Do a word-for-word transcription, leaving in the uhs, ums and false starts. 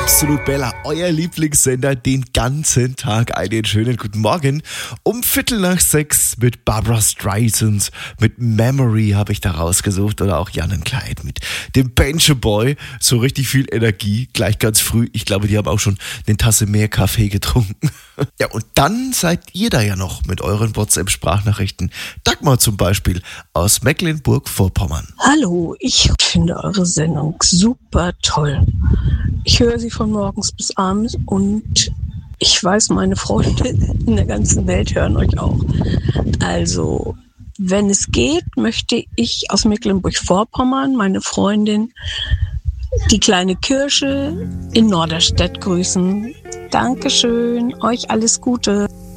Absolut Bella, euer Lieblingssender den ganzen Tag. Einen schönen guten Morgen. Um Viertel nach sechs mit Barbra Streisand, mit Memory habe ich da rausgesucht oder auch Jan und Clyde mit dem Benjo Boy. So richtig viel Energie, gleich ganz früh. Ich glaube, die haben auch schon eine Tasse mehr Kaffee getrunken. Ja, und dann seid ihr da ja noch mit euren WhatsApp-Sprachnachrichten. Dagmar zum Beispiel aus Mecklenburg-Vorpommern. Hallo, ich finde eure Sendung super toll. Ich höre sie von morgens bis abends und ich weiß, meine Freunde in der ganzen Welt hören euch auch. Also, wenn es geht, möchte ich aus Mecklenburg-Vorpommern meine Freundin, die kleine Kirsche in Norderstedt grüßen. Dankeschön, euch alles Gute.